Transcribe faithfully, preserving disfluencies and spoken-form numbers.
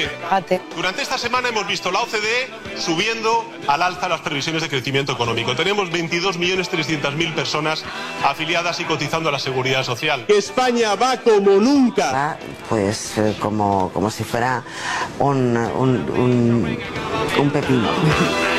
Fíjate, Fíjate. durante esta semana hemos visto la O C D E subiendo al alza las previsiones de crecimiento económico. Tenemos veintidós millones trescientas mil personas afiliadas y cotizando a la Seguridad Social. Que España va como nunca. Va, pues eh, como, como si fuera un, un, un, un pepino.